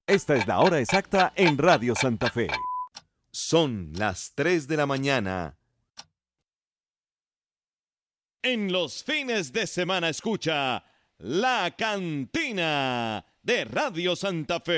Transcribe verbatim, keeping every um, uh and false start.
Esta es la hora exacta en Radio Santa Fe. Son las tres de la mañana. En los fines de semana escucha La Cantina de Radio Santa Fe.